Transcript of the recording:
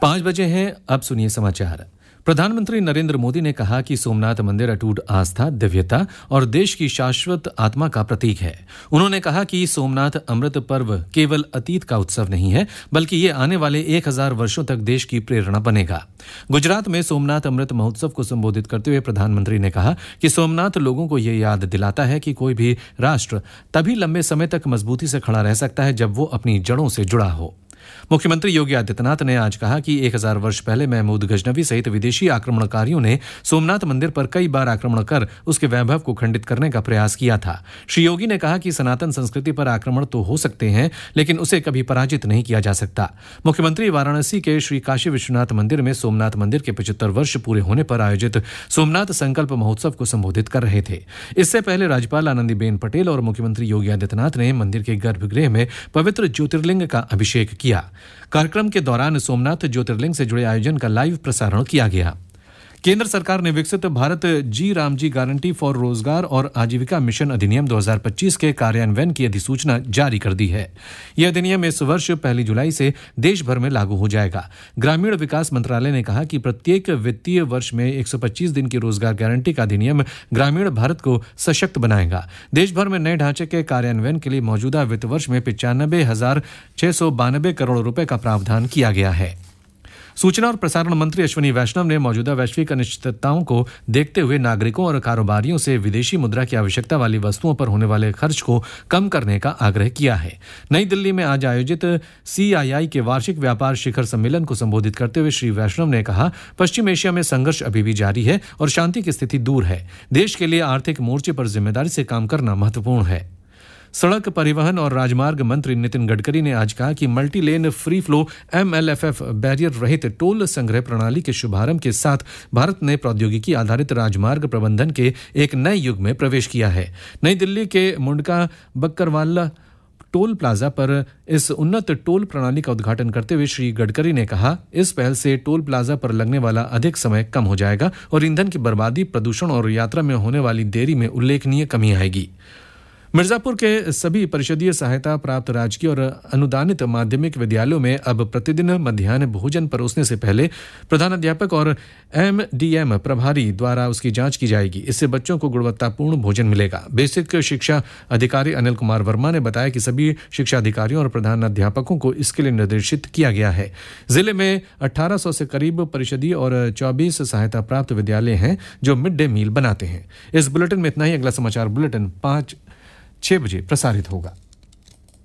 5 बजे हैं। अब सुनिए समाचार। प्रधानमंत्री नरेंद्र मोदी ने कहा कि सोमनाथ मंदिर अटूट आस्था, दिव्यता और देश की शाश्वत आत्मा का प्रतीक है। उन्होंने कहा कि सोमनाथ अमृत पर्व केवल अतीत का उत्सव नहीं है, बल्कि ये आने वाले 1000 वर्षों तक देश की प्रेरणा बनेगा। गुजरात में सोमनाथ अमृत महोत्सव को संबोधित करते हुए प्रधानमंत्री ने कहा कि सोमनाथ लोगों को ये याद दिलाता है कि कोई भी राष्ट्र तभी लंबे समय तक मजबूती से खड़ा रह सकता है जब वो अपनी जड़ों से जुड़ा हो। मुख्यमंत्री योगी आदित्यनाथ ने आज कहा कि 1000 वर्ष पहले महमूद गजनवी सहित विदेशी आक्रमणकारियों ने सोमनाथ मंदिर पर कई बार आक्रमण कर उसके वैभव को खंडित करने का प्रयास किया था। श्री योगी ने कहा कि सनातन संस्कृति पर आक्रमण तो हो सकते हैं, लेकिन उसे कभी पराजित नहीं किया जा सकता। मुख्यमंत्री वाराणसी के श्री काशी विश्वनाथ मंदिर में सोमनाथ मंदिर के 75 वर्ष पूरे होने पर आयोजित सोमनाथ संकल्प महोत्सव को संबोधित कर रहे थे। इससे पहले राज्यपाल आनंदीबेन पटेल और मुख्यमंत्री योगी आदित्यनाथ ने मंदिर के गर्भगृह में पवित्र ज्योतिर्लिंग का अभिषेक किया। कार्यक्रम के दौरान सोमनाथ ज्योतिर्लिंग से जुड़े आयोजन का लाइव प्रसारण किया गया। केंद्र सरकार ने विकसित भारत जी रामजी गारंटी फॉर रोजगार और आजीविका मिशन अधिनियम 2025 के कार्यान्वयन की अधिसूचना जारी कर दी है। यह अधिनियम इस वर्ष 1 जुलाई से देश भर में लागू हो जाएगा। ग्रामीण विकास मंत्रालय ने कहा कि प्रत्येक वित्तीय वर्ष में 125 दिन की रोजगार गारंटी का अधिनियम ग्रामीण भारत को सशक्त बनाएगा। देश भर में नए ढांचे के कार्यान्वयन के लिए मौजूदा वित्त वर्ष में 95,692 करोड़ रुपए का प्रावधान किया गया है। सूचना और प्रसारण मंत्री अश्विनी वैष्णव ने मौजूदा वैश्विक अनिश्चितताओं को देखते हुए नागरिकों और कारोबारियों से विदेशी मुद्रा की आवश्यकता वाली वस्तुओं पर होने वाले खर्च को कम करने का आग्रह किया है। नई दिल्ली में आज आयोजित CII के वार्षिक व्यापार शिखर सम्मेलन को संबोधित करते हुए श्री वैष्णव ने कहा, पश्चिम एशिया में संघर्ष अभी भी जारी है और शांति की स्थिति दूर है। देश के लिए आर्थिक मोर्चे पर जिम्मेदारी से काम करना महत्वपूर्ण है। सड़क परिवहन और राजमार्ग मंत्री नितिन गडकरी ने आज कहा कि multi lane free flow MLFF barrier रहित टोल संग्रह प्रणाली के शुभारंभ के साथ भारत ने प्रौद्योगिकी आधारित राजमार्ग प्रबंधन के एक नए युग में प्रवेश किया है। नई दिल्ली के मुंडका बक्करवाला टोल प्लाजा पर इस उन्नत टोल प्रणाली का उद्घाटन करते हुए श्री गडकरी ने कहा, इस पहल से टोल प्लाजा पर लगने वाला अधिक समय कम हो जाएगा और ईंधन की बर्बादी, प्रदूषण और यात्रा में होने वाली देरी में उल्लेखनीय कमी आएगी। मिर्जापुर के सभी परिषदीय सहायता प्राप्त राजकीय और अनुदानित माध्यमिक विद्यालयों में अब प्रतिदिन मध्याह्न भोजन परोसने से पहले प्रधानाध्यापक और MDM प्रभारी द्वारा उसकी जांच की जाएगी। इससे बच्चों को गुणवत्तापूर्ण भोजन मिलेगा। बेसिक शिक्षा अधिकारी अनिल कुमार वर्मा ने बताया कि सभी शिक्षा अधिकारियों और प्रधानाध्यापकों को इसके लिए निर्देशित किया गया है। जिले में 1800 से करीब परिषदीय और 24 सहायता प्राप्त विद्यालय हैं जो मिड डे मील बनाते हैं। इस बुलेटिन में इतना ही। अगला समाचार बुलेटिन 6 बजे प्रसारित होगा।